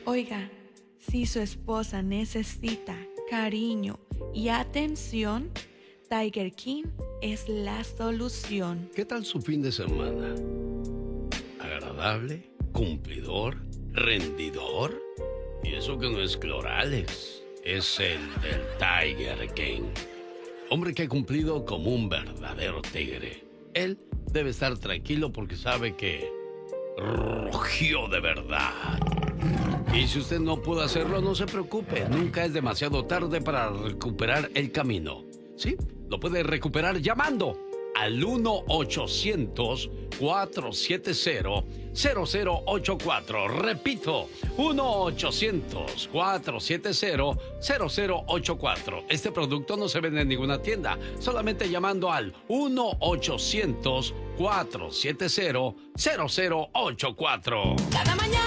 Oiga, si su esposa necesita cariño y atención, Tiger King es la solución. ¿Qué tal su fin de semana? ¿Agradable? ¿Cumplidor? ¿Rendidor? Y eso que no es Cloralex, es el del Tiger King. Hombre que ha cumplido como un verdadero tigre. Él debe estar tranquilo porque sabe que rugió de verdad. Y si usted no pudo hacerlo, no se preocupe. Nunca es demasiado tarde para recuperar el camino. ¿Sí? Lo puede recuperar llamando al 1-800-470-0084. Repito, 1-800-470-0084. Este producto no se vende en ninguna tienda. Solamente llamando al 1-800-470-0084. Cada mañana.